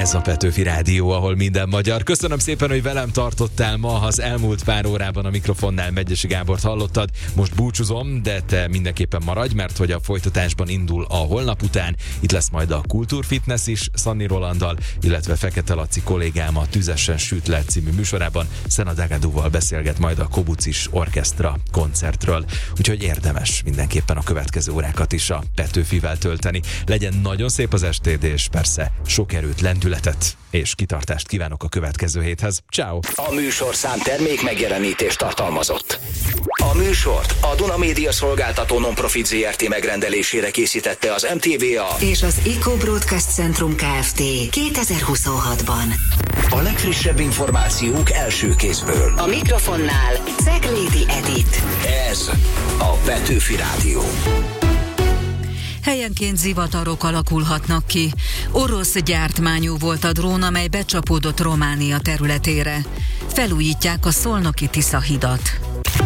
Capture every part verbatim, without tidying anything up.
Ez a Petőfi Rádió, ahol minden magyar. Köszönöm szépen, hogy velem tartottál ma. Az elmúlt pár órában a mikrofonnál Megyesi Gábort hallottad. Most búcsúzom, de te mindenképpen maradj, mert hogy a folytatásban indul a holnap után. Itt lesz majd a Kultúrfitness is Szanni Rolanddal, illetve Fekete Laci kollégám a Tüzesen süt le című műsorában Szena Dagadúval beszélget majd a Kobucis Orkesztra koncertről. Úgyhogy érdemes mindenképpen a következő órákat is a Petőfivel tölteni. Legyen nagyon szép az estéd, és persze sok erőt, lendületet és kitartást kívánok a következő héthez. Ciao. A műsorszám termék megjelenítést tartalmazott. A műsort a Duna Média Szolgáltató Nonprofit zé er té megrendelésére készítette az em té vé á és az Eco Broadcast Centrum Kft. kétezer-huszonhatban. A legfrissebb információk első kézből. A mikrofonnál Ceglédi Edit. Ez a Petőfi Rádió. Helyenként zivatarok alakulhatnak ki. Orosz gyártmányú volt a drón, amely becsapódott Románia területére. Felújítják a szolnoki Tisza hidat.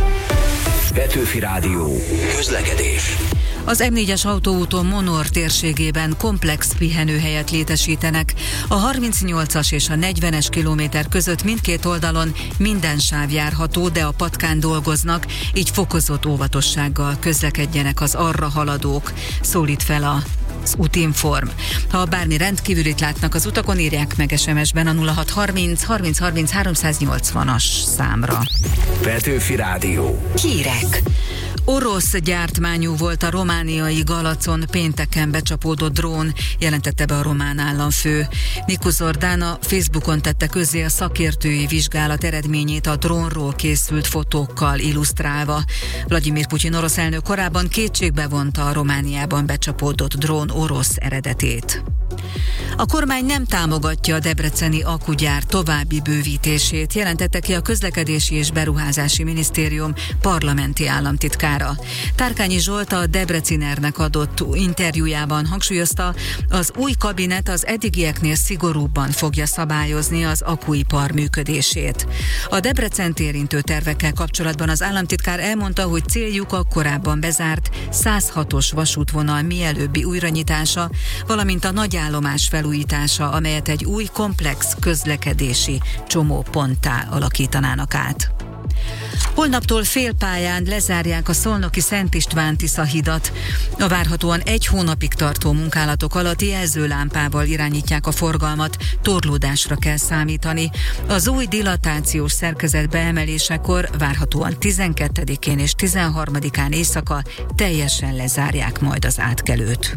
Petőfi Rádió. Közlekedés. Az em négyes autóúton Monor térségében komplex pihenőhelyet létesítenek. A harmincnyolcas és a negyvenes kilométer között mindkét oldalon minden sáv járható, de a patkán dolgoznak, így fokozott óvatossággal közlekedjenek az arra haladók, szólít fel a az Útinform. Ha bármi rendkívülit látnak az utakon, írják meg es em es-ben a nulla hat harminc harminc harminc háromszáznyolcvanas számra. Petőfi Rádió. Hírek. Orosz gyártmányú volt a romániai Galacon pénteken becsapódott drón, jelentette be a román államfő. Nicu Zordán a Facebookon tette közzé a szakértői vizsgálat eredményét a drónról készült fotókkal illusztrálva. Vladimir Putyin orosz elnök korábban kétségbe vonta a Romániában becsapódott drón orosz eredetét. A kormány nem támogatja a debreceni akugyár további bővítését, jelentette ki a Közlekedési és Beruházási Minisztérium parlamenti államtitkára. Tárkányi Zsolt a Debrecinernek adott interjújában hangsúlyozta, az új kabinet az eddigieknél szigorúbban fogja szabályozni az akuipar működését. A Debrecent érintő tervekkel kapcsolatban az államtitkár elmondta, hogy céljuk a korábban bezárt száz hatos vasútvonal mielőbbi újranyitása, valamint a nagyállomás felújítása, amelyet egy új komplex közlekedési csomóponttá alakítanának át. Holnaptól félpályán lezárják a szolnoki Szent István Tisza hidat. A várhatóan egy hónapig tartó munkálatok alatt jelzőlámpával irányítják a forgalmat, torlódásra kell számítani. Az új dilatációs szerkezet beemelésekor várhatóan tizenkettedikén és tizenharmadikán éjszaka teljesen lezárják majd az átkelőt.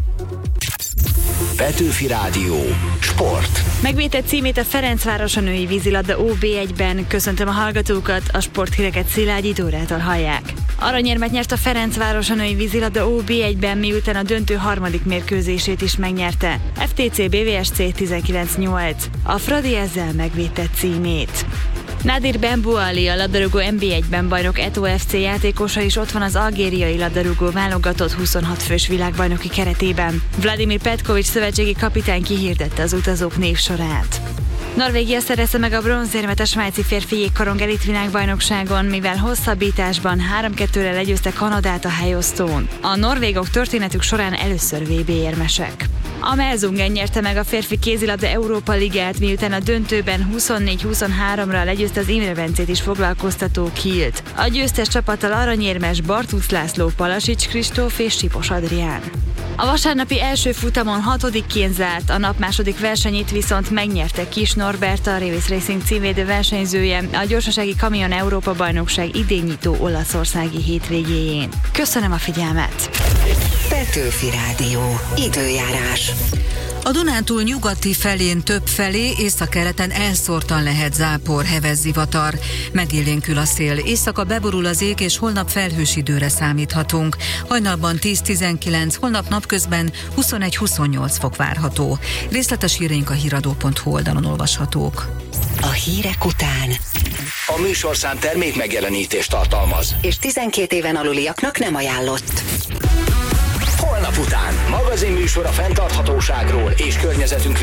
Petőfi Rádió. Sport. Megvédett címét a Ferencváros a női vízilabda ó bé egyben. Köszöntöm a hallgatókat, a sporthíreket Szilágyi Dórától hallják. Aranyérmet nyert a Ferencváros a női vízilabda ó bé egyben, miután a döntő harmadik mérkőzését is megnyerte. ef té cé bé vé es cé tizenkilenc nyolc. A Fradi ezzel megvédett címét. Nadir Benbouali, a labdarúgó en bé egyben bajnok Eto ef cé játékosa is ott van az algériai labdarúgó válogatott huszonhat fős világbajnoki keretében. Vladimir Petkovics szövetségi kapitány kihirdette az utazók névsorát. Norvégia szerezte meg a bronzérmet a svájci férfi jégkorong elit világbajnokságon, mivel hosszabbításban három kettőre legyőzte Kanadát a helyosztón. A norvégok történetük során először vé bé érmesek. A Melzungen nyerte meg a férfi kézilabda Európa Ligát, miután a döntőben huszonnégy huszonháromra legyőzte az Imre Bencét is foglalkoztató Kielt. A győztes csapattal aranyérmes Bartusz László, Palasics Kristóf és Sipos Adrián. A vasárnapi első futamon hatodikként zárt, a nap második versenyét viszont megnyerte Kis Norbert, a Revis Racing címvédő versenyzője a gyorsasági kamion Európa bajnokság idénynyitó olaszországi hétvégéjén. Köszönöm a figyelmet! Petőfi Rádió. Időjárás. A Dunántúl nyugati felén több felé, északkeleten elszórtan lehet zápor, heves zivatar. Megélénkül a szél, éjszaka beborul az ég, és holnap felhős időre számíthatunk. Hajnalban tíz-tizenkilenc, holnap napközben huszonegy-huszonnyolc fok várható. Részletes híreink a híradó pont hu oldalon olvashatók. A hírek után. A műsorszám termék megjelenítést tartalmaz. És tizenkét éven aluliaknak nem ajánlott. Holnap után magazinműsor a fenntarthatóságról és környezetünk